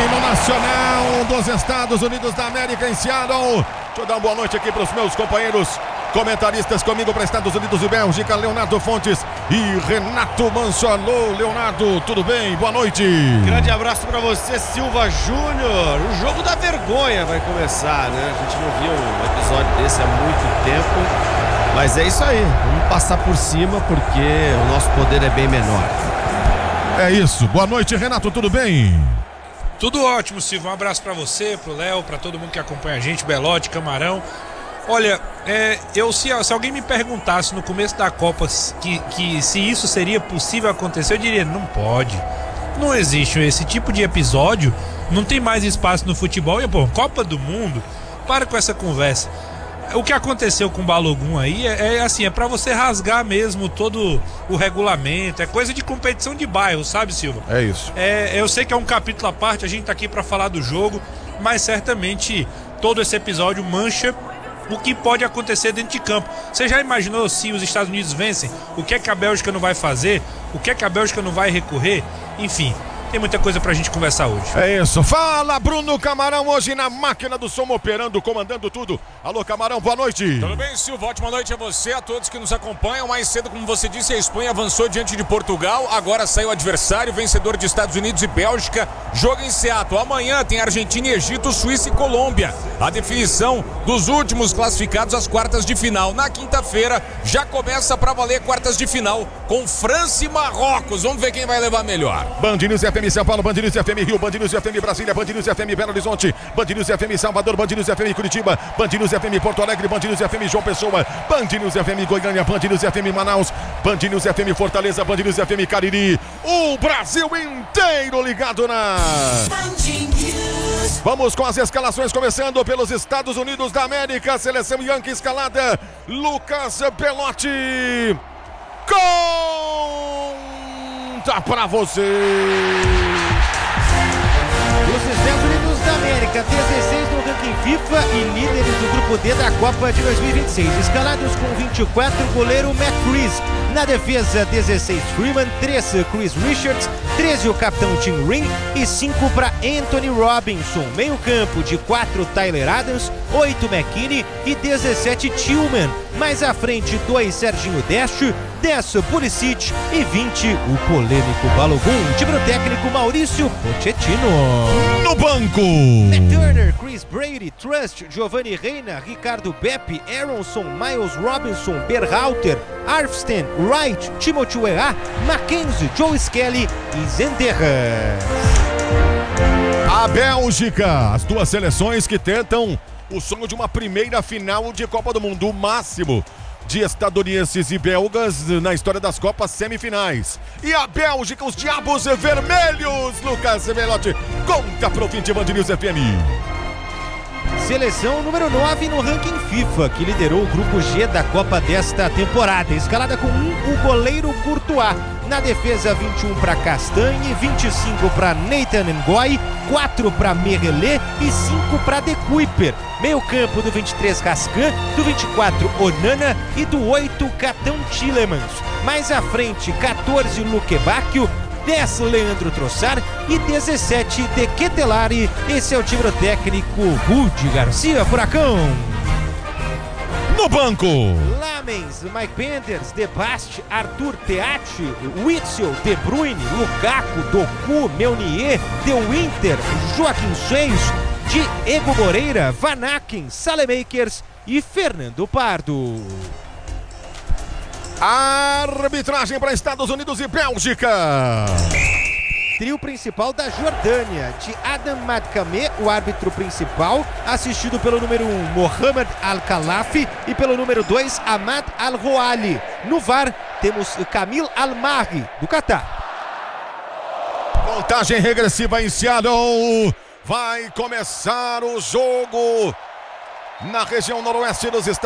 no Nacional dos Estados Unidos da América, em Seattle. Deixa eu dar uma boa noite aqui para os meus companheiros comentaristas comigo para Estados Unidos e Bélgica, Leonardo Fontes e Renato Manso. Alô, Leonardo, tudo bem? Boa noite. Grande abraço para você, Silva Júnior. O jogo da vergonha vai começar, né? A gente não viu um episódio desse há muito tempo, mas é isso aí. Vamos passar por cima porque o nosso poder é bem menor. É isso. Boa noite, Renato, tudo bem? Tudo ótimo, Silva. Um abraço pra você, pro Léo, pra todo mundo que acompanha a gente, Belote, Camarão. Olha, se alguém me perguntasse no começo da Copa que se isso seria possível acontecer, eu diria, não pode. Não existe esse tipo de episódio, não tem mais espaço no futebol. E, pô, Copa do Mundo, para com essa conversa. O que aconteceu com o Balogun aí é pra você rasgar mesmo todo o regulamento, é coisa de competição de bairro, sabe, Silva? É isso. Eu sei que é um capítulo à parte, a gente tá aqui pra falar do jogo, mas certamente todo esse episódio mancha o que pode acontecer dentro de campo. Você já imaginou se os Estados Unidos vencem? O que é que a Bélgica não vai fazer? O que é que a Bélgica não vai recorrer? Enfim, tem muita coisa pra gente conversar hoje. É isso. Fala, Bruno Camarão, hoje na máquina do som, operando, comandando tudo. Alô, Camarão, boa noite. Tudo bem, Silva? Ótima noite a você, a todos que nos acompanham. Mais cedo, como você disse, a Espanha avançou diante de Portugal. Agora saiu o adversário, vencedor de Estados Unidos e Bélgica. Jogo em Seattle. Amanhã tem Argentina e Egito, Suíça e Colômbia. A definição dos últimos classificados às quartas de final. Na quinta-feira, já começa pra valer quartas de final com França e Marrocos. Vamos ver quem vai levar melhor. Band News FM São Paulo, Band News FM Rio, Band News FM Brasília, Band News FM Belo Horizonte, Band News FM Salvador, Band News FM Curitiba, Band News FM Porto Alegre, Band News FM João Pessoa, Band News FM Goiânia, Band News FM Manaus, Band News FM Fortaleza, Band News FM Cariri. O Brasil inteiro ligado na Band News. Vamos com as escalações, começando pelos Estados Unidos da América. Seleção Yankee escalada, Lucas Belotti. Conta pra você. Os Estados Unidos da América, 16 no ranking FIFA e líderes do grupo D da Copa de 2026. Escalados com 24, goleiro Matt Freese. Na defesa, 16 Freeman, 13 Chris Richards, 13 o capitão Tim Ring e 5 para Anthony Robinson. Meio campo de 4 Tyler Adams, 8 McKinney e 17 Tillman. Mais à frente, 2 Serginho Deste, 10 Pulisic e 20 o polêmico Balogun. Time do técnico Maurício Pochettino. No banco, Matt Turner, Chris Brady, Trust, Giovanni Reina, Ricardo Beppe, Aronson, Miles Robinson, Berhalter, Arfsten, Wright, Timothy Weah, Mackenzie, Joe Skelly e Zenderras. A Bélgica, as duas seleções que tentam o sonho de uma primeira final de Copa do Mundo, o máximo de estadunidenses e belgas na história das Copas semifinais. E a Bélgica, os Diabos Vermelhos, Lucas Belotti, conta pro 20 Band News FM. Seleção número 9 no ranking FIFA, que liderou o grupo G da Copa desta temporada. Escalada com 1, o goleiro Courtois. Na defesa, 21 para Castanhe, 25 para Nathan Ngoy, 4 para Merelê e 5 para De Kuyper. Meio campo do 23 Rascan, do 24 Onana e do 8 Capitão Tielemans. Mais à frente, 14 Luque Bacchio, 10 Leandro Trossard e 17 De Ketelari. Esse é o time do técnico Rudi Garcia Furacão. No banco, Lamens, Mike Penders, De Bast, Arthur Teati, Witzel, De Bruyne, Lukaku, Doku, Meunier, De Winter, Joaquim Seis, Diego Moreira, Van Aken, Salemakers e Fernando Pardo. Arbitragem para Estados Unidos e Bélgica. Trio principal da Jordânia, de Adam Madkameh, o árbitro principal, assistido pelo número 1, Mohamed Al-Khalafi, e pelo número 2, Ahmad Al-Roali. No VAR, temos Kamil Al-Mahri, do Catar. Contagem regressiva em Seattle. Vai começar o jogo na região noroeste dos Estados Unidos.